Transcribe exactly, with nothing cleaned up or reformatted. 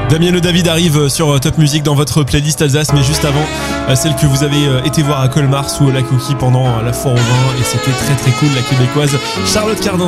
Damien Le David arrive sur Top Music dans votre playlist Alsace, mais juste avant, celle que vous avez été voir à Colmar sous la coquille pendant la foire au vin, et c'était très très cool, la québécoise Charlotte Cardin.